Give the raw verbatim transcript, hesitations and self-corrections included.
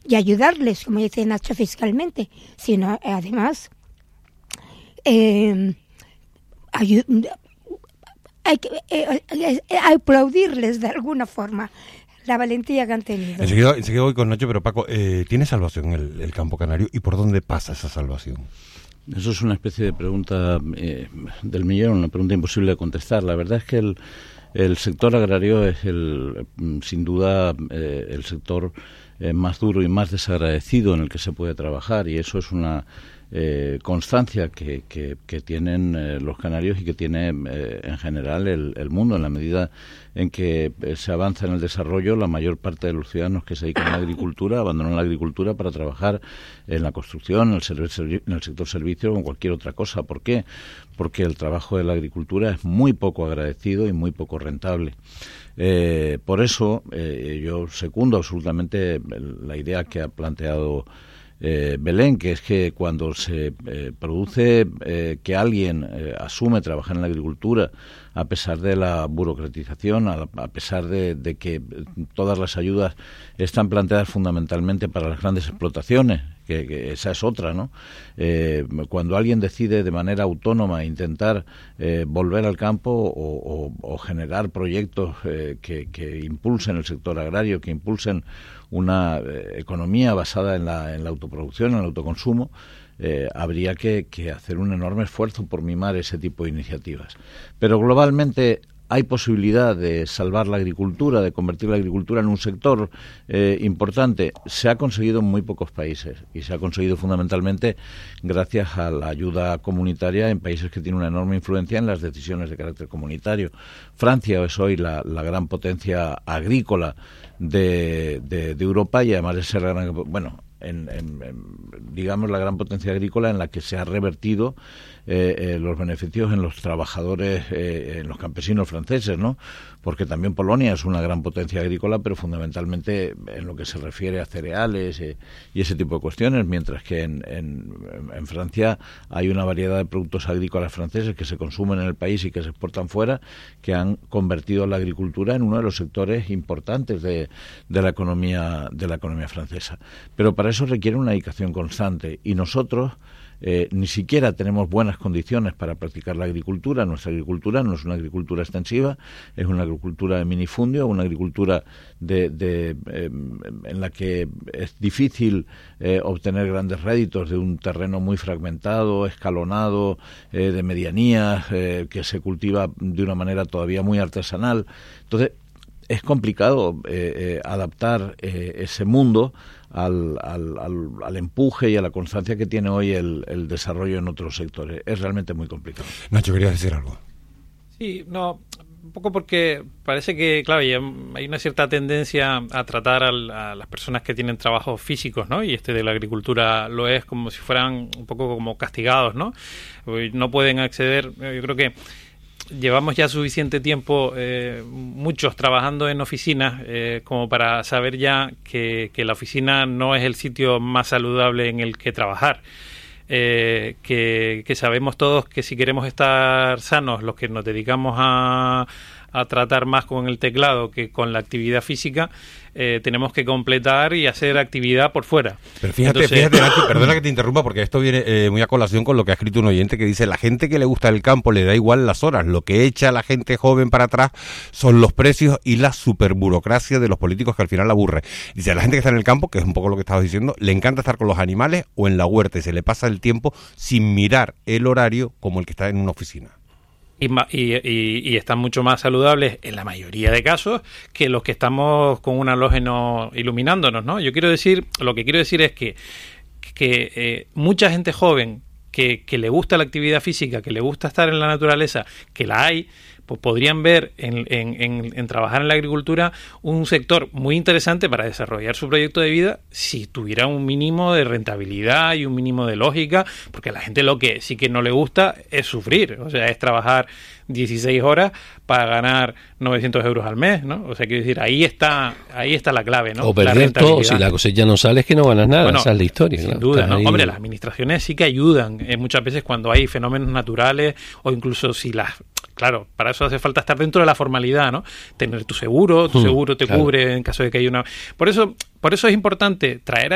y ayudarles, como dice Nacho, fiscalmente, sino además eh, ayud- hay que eh, eh, aplaudirles de alguna forma la valentía que han tenido. Enseguida, enseguida voy con Nacho, pero Paco, eh, ¿tiene salvación el, el campo canario y por dónde pasa esa salvación? Eso es una especie de pregunta eh, del millón, una pregunta imposible de contestar. La verdad es que el, el sector agrario es el, sin duda eh, el sector eh, más duro y más desagradecido en el que se puede trabajar, y eso es una eh, constancia que, que, que tienen eh, los canarios y que tiene eh, en general el, el mundo. En la medida en que eh, se avanza en el desarrollo, la mayor parte de los ciudadanos que se dedican a la agricultura abandonan la agricultura para trabajar en la construcción, en el, servi- en el sector servicios o en cualquier otra cosa. ¿Por qué? Porque el trabajo de la agricultura es muy poco agradecido y muy poco rentable. Eh, por eso eh, yo secundo absolutamente la idea que ha planteado Eh, Belén, que es que cuando se eh, produce eh, que alguien eh, asume trabajar en la agricultura, a pesar de la burocratización, a, a pesar de, de que todas las ayudas están planteadas fundamentalmente para las grandes explotaciones, que, que esa es otra, ¿no? Eh, cuando alguien decide de manera autónoma intentar eh, volver al campo o, o, o generar proyectos eh, que, que impulsen el sector agrario, que impulsen una eh, economía basada en la, en la autoproducción, en el autoconsumo, eh, habría que, que hacer un enorme esfuerzo por mimar ese tipo de iniciativas. Pero globalmente hay posibilidad de salvar la agricultura, de convertir la agricultura en un sector eh, importante. Se ha conseguido en muy pocos países y se ha conseguido fundamentalmente gracias a la ayuda comunitaria en países que tienen una enorme influencia en las decisiones de carácter comunitario. Francia es hoy la, la gran potencia agrícola de, de, de Europa y además de ser la gran, bueno, en, en, en, digamos la gran potencia agrícola en la que se ha revertido eh, eh, los beneficios en los trabajadores, eh, en los campesinos franceses, ¿no? Porque también Polonia es una gran potencia agrícola, pero fundamentalmente en lo que se refiere a cereales eh, y ese tipo de cuestiones, mientras que en, en, en Francia hay una variedad de productos agrícolas franceses que se consumen en el país y que se exportan fuera, que han convertido la agricultura en uno de los sectores importantes de, de la economía de la economía francesa. Pero para eso requiere una dedicación constante y nosotros Eh, ni siquiera tenemos buenas condiciones para practicar la agricultura. Nuestra agricultura no es una agricultura extensiva, es una agricultura de minifundio, una agricultura de, de, eh, en la que es difícil eh, obtener grandes réditos de un terreno muy fragmentado, escalonado, eh, de medianías, eh, que se cultiva de una manera todavía muy artesanal. Entonces, es complicado eh, eh, adaptar eh, ese mundo al, al, al, al empuje y a la constancia que tiene hoy el, el desarrollo en otros sectores. Es realmente muy complicado. Nacho, querías decir algo. Sí, no, un poco porque parece que, claro, hay una cierta tendencia a tratar a, a las personas que tienen trabajos físicos, ¿no? Y este de la agricultura lo es como si fueran un poco como castigados, ¿no? No pueden acceder, yo creo que llevamos ya suficiente tiempo, eh, muchos trabajando en oficinas, eh, como para saber ya que, que la oficina no es el sitio más saludable en el que trabajar. Eh, que, que sabemos todos que si queremos estar sanos, los que nos dedicamos a, a tratar más con el teclado que con la actividad física, eh, tenemos que completar y hacer actividad por fuera. Pero fíjate, Entonces... fíjate, Nacho, perdona que te interrumpa, porque esto viene eh, muy a colación con lo que ha escrito un oyente que dice: la gente que le gusta el campo le da igual las horas, lo que echa a la gente joven para atrás son los precios y la superburocracia de los políticos que al final aburre. Dice, a la gente que está en el campo, que es un poco lo que estabas diciendo, le encanta estar con los animales o en la huerta y se le pasa el tiempo sin mirar el horario como el que está en una oficina. Y, y, y están mucho más saludables en la mayoría de casos que los que estamos con un halógeno iluminándonos, ¿no? Yo quiero decir, lo que quiero decir es que, que eh, mucha gente joven que, que le gusta la actividad física, que le gusta estar en la naturaleza, que la hay, pues podrían ver en, en, en, en trabajar en la agricultura un sector muy interesante para desarrollar su proyecto de vida si tuviera un mínimo de rentabilidad y un mínimo de lógica, porque a la gente lo que sí que no le gusta es sufrir, o sea, es trabajar dieciséis horas para ganar novecientos euros al mes, ¿no? O sea, quiero decir, ahí está ahí está la clave, ¿no? O perder todo, si la cosecha no sale es que no ganas nada, bueno, esa es la historia. Sin ¿no? duda, ¿no? Ahí... Hombre, las administraciones sí que ayudan eh, muchas veces cuando hay fenómenos naturales o incluso si las... Claro, para eso hace falta estar dentro de la formalidad, ¿no? Tener tu seguro, tu seguro te claro. cubre en caso de que haya una... Por eso, por eso es importante traer a